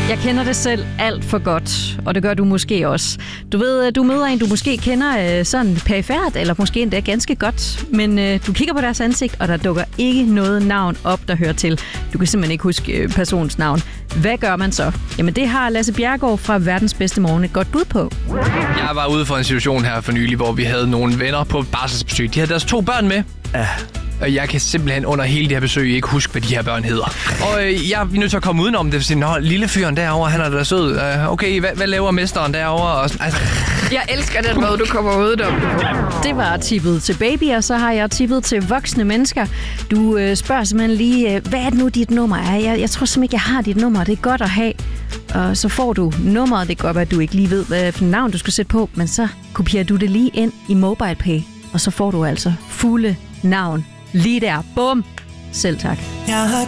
Jeg kender det selv alt for godt, og det gør du måske også. Du ved, du møder en, du måske kender sådan perifært, eller måske endda ganske godt, men du kigger på deres ansigt, og der dukker ikke noget navn op, der hører til. Du kan simpelthen ikke huske persons navn. Hvad gør man så? Jamen det har Lasse Bjerregaard fra Verdens Bedste Morgen et godt bud på. Jeg var ude for en situation her for nylig, hvor vi havde nogle venner på barselsbesøg. De havde deres 2 børn med. Ja. Og jeg kan simpelthen under hele det her besøg ikke huske, hvad de her børn hedder. Og jeg er nødt til at komme udenom det og sige, nå, lille fyren derovre, han er da sød. Okay, hvad laver mesteren derovre? Og sådan, altså. Jeg elsker den måde, du kommer udenom det på. Det var tippet til baby, og så har jeg tippet til voksne mennesker. Du spørger simpelthen lige, hvad er det nu, dit nummer er? Jeg tror simpelthen ikke, jeg har dit nummer. Det er godt at have. Og så får du nummeret. Det kan godt være, at du ikke lige ved, hvad for navn du skal sætte på, men så kopierer du det lige ind i MobilePay, og så får du altså fulde navn lige der. Bum! Selv tak.